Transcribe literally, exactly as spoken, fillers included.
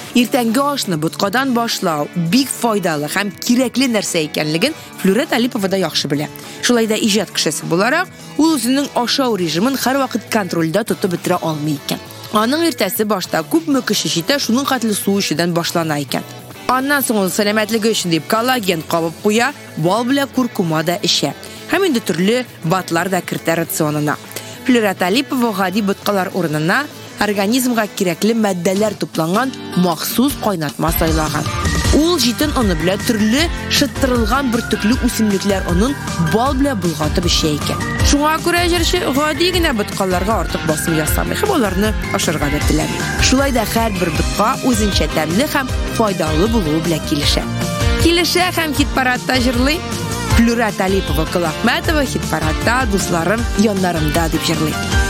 Ertangi oshni butqadan boshlау big foydali ham kerakli narsa ekanligin Flürat Alipovada yaxshi biladi. Shulayda ijod kishisi bo'laroq, u o'zining oshov rejimin har vaqt kontrolda tutib bitira olmay ekan. Onun ertasi boshda ko'p mukishishida shuning qatli suv ishidan boshlanar ekan. Ondan so'ng ul salomatligi uchun deb kollagen qabib qo'ya, bol bilan kurkumada ishi. Hamda turli batlar da kirtar ratsionina. Flürat Alipova g'adiy butqalar o'rnina organizmga kerakli moddalar to'plangan maxsus qaynatma saylagan. Ул җитен аны белән төрле шыттырылган бөртекле үсемлекләр onun бал белән булгатып эшли икән. Шуңа күрә җырчы гади генә бутқаларга артык басым ясамый һәм аларны ашырга да теләми. Шулай да һәр бер бутка үзенчә тәмле һәм файдалы булуы белән килешә. Килешә һәм хит-парадта җырлый. Flürat Alipova Кылахмәтова хит-парадта дусларым яннарымда дип җырлый.